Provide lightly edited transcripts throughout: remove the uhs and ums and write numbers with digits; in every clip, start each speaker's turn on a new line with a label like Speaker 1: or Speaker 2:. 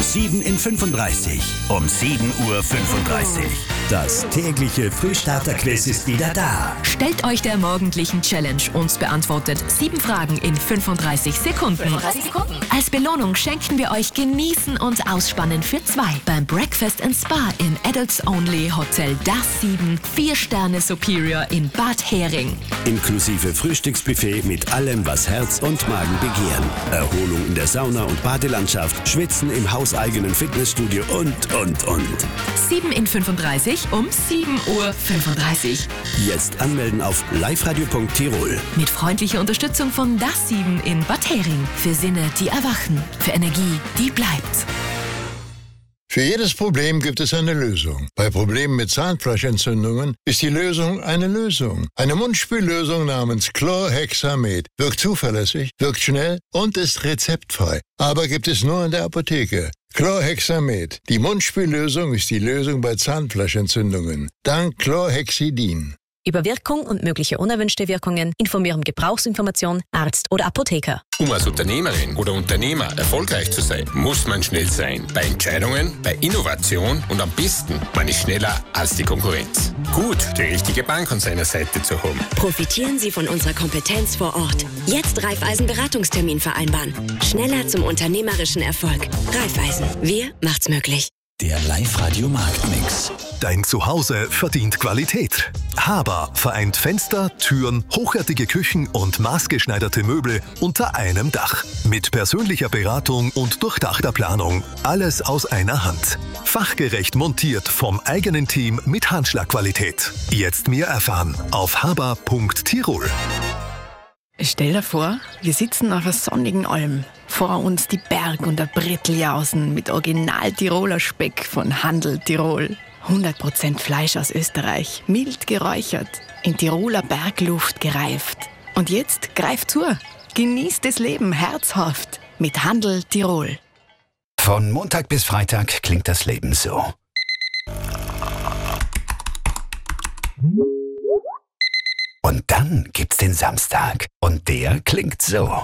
Speaker 1: 7 in 35. Um 7:35 Uhr. Das tägliche Frühstarter-Quiz ist wieder da.
Speaker 2: Stellt euch der morgendlichen Challenge und beantwortet 7 Fragen in 35 Sekunden. Als Belohnung schenken wir euch Genießen und Ausspannen für 2 beim Breakfast & Spa im Adults Only Hotel Das 7, 4 Sterne Superior in Bad Hering.
Speaker 1: Inklusive Frühstücksbuffet mit allem, was Herz und Magen begehren. Erholung in der Sauna und Badelandschaft, Schwitzen im hauseigenen Fitnessstudio und.
Speaker 2: 7 in 35 um 7:35 Uhr.
Speaker 1: Jetzt anmelden auf liveradio.tirol.
Speaker 2: Mit freundlicher Unterstützung von Das 7 in Bad Hering. Für Sinne, die erwachen. Für Energie, die bleibt.
Speaker 3: Für jedes Problem gibt es eine Lösung. Bei Problemen mit Zahnfleischentzündungen ist die Lösung eine Lösung. Eine Mundspüllösung namens Chlorhexamet wirkt zuverlässig, wirkt schnell und ist rezeptfrei. Aber gibt es nur in der Apotheke. Chlorhexamet. Die Mundspüllösung ist die Lösung bei Zahnfleischentzündungen. Dank Chlorhexidin.
Speaker 4: Über Wirkung und mögliche unerwünschte Wirkungen informieren Gebrauchsinformation, Arzt oder Apotheker.
Speaker 5: Um als Unternehmerin oder Unternehmer erfolgreich zu sein, muss man schnell sein. Bei Entscheidungen, bei Innovation und am besten, man ist schneller als die Konkurrenz. Gut, die richtige Bank an seiner Seite zu haben.
Speaker 6: Profitieren Sie von unserer Kompetenz vor Ort. Jetzt Raiffeisen-Beratungstermin vereinbaren. Schneller zum unternehmerischen Erfolg. Raiffeisen. Wir macht's möglich.
Speaker 1: Der Live-Radio-Marktmix.
Speaker 7: Dein Zuhause verdient Qualität. Haber vereint Fenster, Türen, hochwertige Küchen und maßgeschneiderte Möbel unter einem Dach. Mit persönlicher Beratung und durchdachter Planung. Alles aus einer Hand. Fachgerecht montiert vom eigenen Team mit Handschlagqualität. Jetzt mehr erfahren auf haber.tirol.
Speaker 8: Stell dir vor, wir sitzen auf einer sonnigen Alm. Vor uns die Berg- und der Bretteljausen mit Original-Tiroler Speck von Handel Tirol. 100% Fleisch aus Österreich, mild geräuchert, in Tiroler Bergluft gereift. Und jetzt greift zu, genießt das Leben herzhaft mit Handel Tirol.
Speaker 9: Von Montag bis Freitag klingt das Leben so. Und dann gibt's den Samstag. Und der klingt so.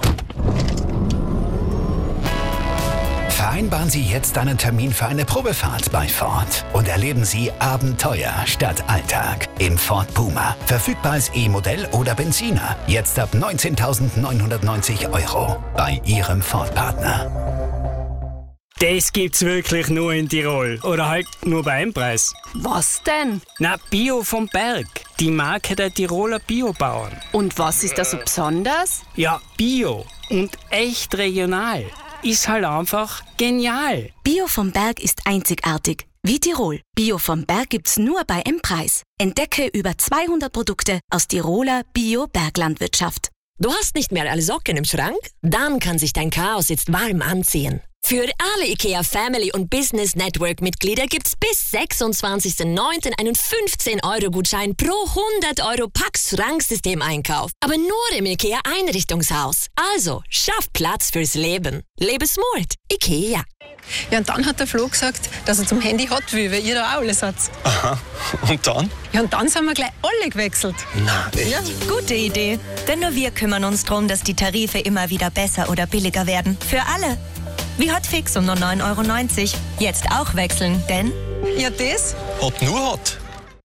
Speaker 9: Vereinbaren Sie jetzt einen Termin für eine Probefahrt bei Ford und erleben Sie Abenteuer statt Alltag im Ford Puma. Verfügbar als E-Modell oder Benziner. Jetzt ab 19.990 € bei Ihrem Ford-Partner.
Speaker 10: Das gibt's wirklich nur in Tirol. Oder halt nur bei einem Preis.
Speaker 11: Was denn?
Speaker 10: Na, Bio vom Berg. Die Marke der Tiroler Biobauern.
Speaker 11: Und was ist da so besonders?
Speaker 10: Ja, Bio und echt regional. Ist halt einfach genial.
Speaker 12: Bio vom Berg ist einzigartig. Wie Tirol. Bio vom Berg gibt's nur bei M-Preis. Entdecke über 200 Produkte aus Tiroler Bio-Berglandwirtschaft.
Speaker 6: Du hast nicht mehr alle Socken im Schrank? Dann kann sich dein Chaos jetzt warm anziehen. Für alle IKEA Family und Business Network Mitglieder gibt's bis 26.09. einen 15-Euro-Gutschein pro 100 € Pax-Schranksystem-Einkauf. Aber nur im IKEA Einrichtungshaus. Also, schaff Platz fürs Leben. Lebe smart. IKEA.
Speaker 13: Ja, und dann hat der Flo gesagt, dass er zum Handy hat will, weil ihr da auch alles habt.
Speaker 14: Aha, und dann?
Speaker 13: Ja, und dann sind wir gleich alle gewechselt.
Speaker 14: Na, echt?
Speaker 13: Ja.
Speaker 15: Gute Idee. Denn nur wir kümmern uns darum, dass die Tarife immer wieder besser oder billiger werden. Für alle. Wie Hotfix um nur 9,90 €. Jetzt auch wechseln, denn...
Speaker 13: Ja, das?
Speaker 14: Hot nur Hot.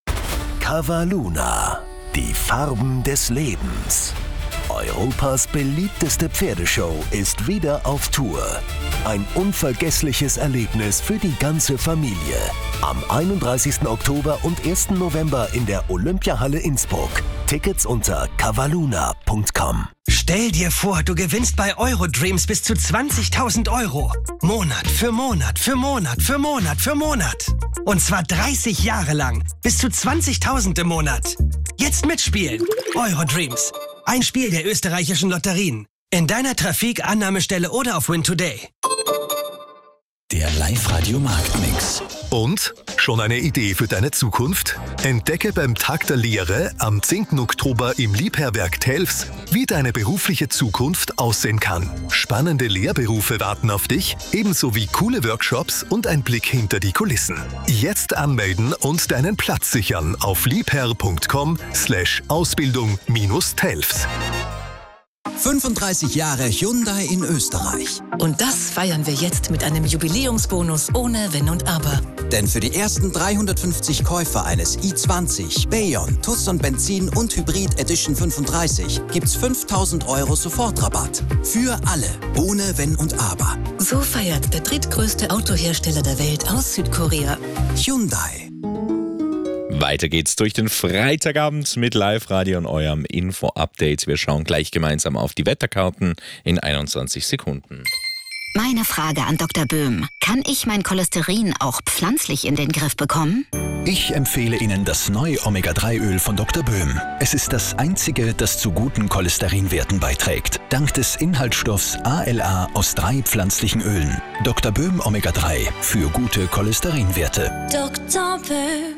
Speaker 1: Cavaluna. Die Farben des Lebens. Europas beliebteste Pferdeshow ist wieder auf Tour. Ein unvergessliches Erlebnis für die ganze Familie. Am 31. Oktober und 1. November in der Olympiahalle Innsbruck. Tickets unter cavaluna.com.
Speaker 16: Stell dir vor, du gewinnst bei Eurodreams bis zu 20.000 €. Monat für Monat für Monat für Monat für Monat. Und zwar 30 Jahre lang. Bis zu 20.000 im Monat. Jetzt mitspielen. Eurodreams. Ein Spiel der österreichischen Lotterien. In deiner Trafik, Annahmestelle oder auf Win Today.
Speaker 1: Der Live-Radio-Marktmix.
Speaker 7: Und? Schon eine Idee für deine Zukunft? Entdecke beim Tag der Lehre am 10. Oktober im Liebherrwerk Telfs, wie deine berufliche Zukunft aussehen kann. Spannende Lehrberufe warten auf dich, ebenso wie coole Workshops und ein Blick hinter die Kulissen. Jetzt anmelden und deinen Platz sichern auf liebherr.com/Ausbildung-Telfs.
Speaker 17: 35 Jahre Hyundai in Österreich.
Speaker 18: Und das feiern wir jetzt mit einem Jubiläumsbonus ohne Wenn und Aber.
Speaker 17: Denn für die ersten 350 Käufer eines i20, Bayon, Tucson Benzin und Hybrid Edition 35 gibt's 5.000 € Sofortrabatt. Für alle, ohne Wenn und Aber.
Speaker 18: So feiert der drittgrößte Autohersteller der Welt aus Südkorea.
Speaker 17: Hyundai.
Speaker 19: Weiter geht's durch den Freitagabend mit Live-Radio und eurem Info-Update. Wir schauen gleich gemeinsam auf die Wetterkarten in 21 Sekunden.
Speaker 12: Meine Frage an Dr. Böhm. Kann ich mein Cholesterin auch pflanzlich in den Griff bekommen?
Speaker 7: Ich empfehle Ihnen das neue Omega-3-Öl von Dr. Böhm. Es ist das einzige, das zu guten Cholesterinwerten beiträgt. Dank des Inhaltsstoffs ALA aus 3 pflanzlichen Ölen. Dr. Böhm Omega-3 für gute Cholesterinwerte.
Speaker 15: Dr. Böhm.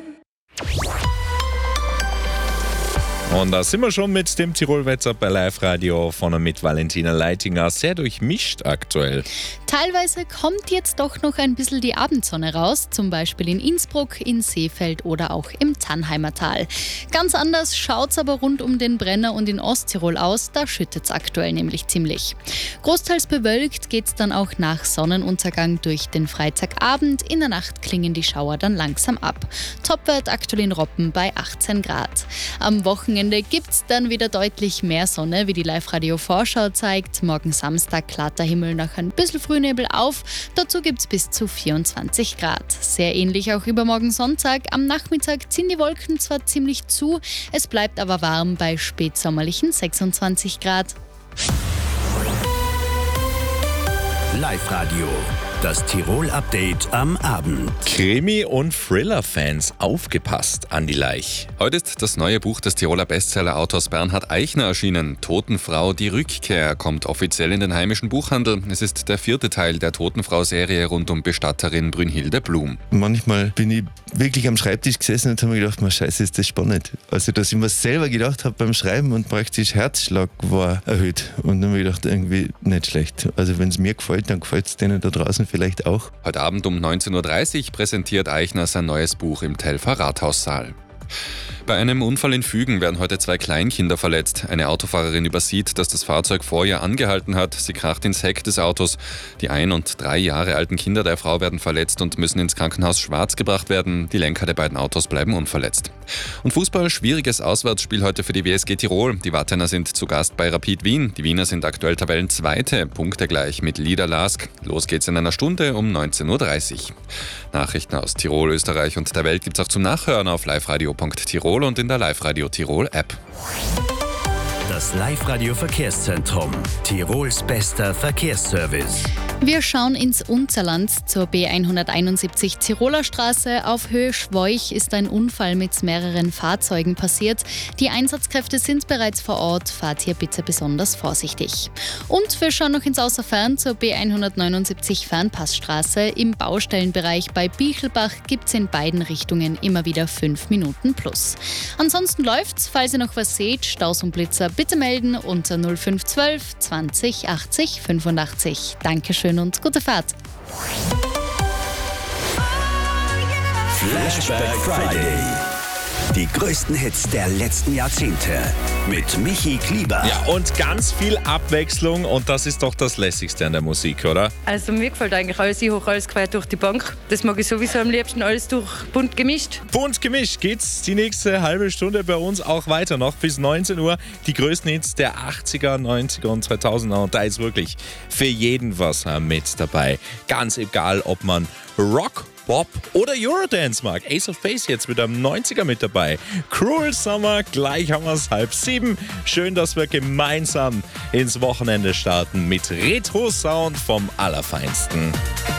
Speaker 19: Und da sind wir schon mit dem Tirolwetter bei Live-Radio von und mit Valentina Leitinger. Sehr durchmischt aktuell.
Speaker 20: Teilweise kommt jetzt doch noch ein bisschen die Abendsonne raus, zum Beispiel in Innsbruck, in Seefeld oder auch im Tannheimer Tal. Ganz anders schaut es aber rund um den Brenner und in Osttirol aus, da schüttet es aktuell nämlich ziemlich. Großteils bewölkt geht es dann auch nach Sonnenuntergang durch den Freitagabend. In der Nacht klingen die Schauer dann langsam ab. Topwert aktuell in Roppen bei 18 Grad. Am Wochenende gibt es dann wieder deutlich mehr Sonne, wie die Live-Radio-Vorschau zeigt. Morgen Samstag klart der Himmel nach ein bisschen Frühnebel auf. Dazu gibt es bis zu 24 Grad. Sehr ähnlich auch übermorgen Sonntag. Am Nachmittag ziehen die Wolken zwar ziemlich zu, es bleibt aber warm bei spätsommerlichen 26 Grad.
Speaker 9: Live-Radio, das Tirol-Update am Abend.
Speaker 19: Krimi- und Thriller-Fans, aufgepasst, Andi Leich.
Speaker 21: Heute ist das neue Buch des Tiroler Bestseller-Autors Bernhard Eichner erschienen. Totenfrau, die Rückkehr kommt offiziell in den heimischen Buchhandel. Es ist der 4. Teil der Totenfrau-Serie rund um Bestatterin Brünnhilde Blum.
Speaker 22: Manchmal bin ich wirklich am Schreibtisch gesessen und habe mir gedacht, scheiße, ist das spannend. Also, dass ich mir selber gedacht habe beim Schreiben und praktisch Herzschlag war erhöht. Und dann habe ich gedacht, irgendwie nicht schlecht. Also, wenn es mir gefällt, dann gefällt es denen da draußen vielleicht auch.
Speaker 21: Heute Abend um 19.30 Uhr präsentiert Eichner sein neues Buch im Telfer Rathaussaal. Bei einem Unfall in Fügen werden heute 2 Kleinkinder verletzt. Eine Autofahrerin übersieht, dass das Fahrzeug vor ihr angehalten hat. Sie kracht ins Heck des Autos. Die 1- und 3 Jahre alten Kinder der Frau werden verletzt und müssen ins Krankenhaus Schwarz gebracht werden. Die Lenker der beiden Autos bleiben unverletzt. Und Fußball, schwieriges Auswärtsspiel heute für die WSG Tirol. Die Wattener sind zu Gast bei Rapid Wien. Die Wiener sind aktuell Tabellenzweite, punktegleich mit Liederlask. Los geht's in einer Stunde um 19.30 Uhr. Nachrichten aus Tirol, Österreich und der Welt gibt's auch zum Nachhören auf liveradio.tirol und in der Live-Radio Tirol App.
Speaker 9: Das Live-Radio Verkehrszentrum, Tirols bester Verkehrsservice.
Speaker 20: Wir schauen ins Unzerland zur B171 Tiroler Straße. Auf Höhe Schwoich ist ein Unfall mit mehreren Fahrzeugen passiert. Die Einsatzkräfte sind bereits vor Ort. Fahrt hier bitte besonders vorsichtig. Und wir schauen noch ins Außerfern zur B179 Fernpassstraße. Im Baustellenbereich bei Bichelbach gibt es in beiden Richtungen immer wieder 5 Minuten plus. Ansonsten läuft's. Falls ihr noch was seht, Staus und Blitzer, bitte melden unter 0512 20 80 85. Dankeschön und gute Fahrt.
Speaker 9: Flashback Friday. Die größten Hits der letzten Jahrzehnte mit Michi Klieber.
Speaker 19: Ja, und ganz viel Abwechslung und das ist doch das Lässigste an der Musik, oder?
Speaker 23: Also mir gefällt eigentlich alles, ich hoch alles quer durch die Bank. Das mag ich sowieso am liebsten, alles durch bunt gemischt.
Speaker 19: Bunt gemischt geht's die nächste halbe Stunde bei uns auch weiter noch bis 19 Uhr. Die größten Hits der 80er, 90er und 2000er und da ist wirklich für jeden was mit dabei. Ganz egal, ob man Rock, Pop oder Eurodance mag. Ace of Base jetzt mit einem 90er mit dabei. Cruel Summer, gleich haben wir es 6:30. Schön, dass wir gemeinsam ins Wochenende starten mit Retro-Sound vom Allerfeinsten.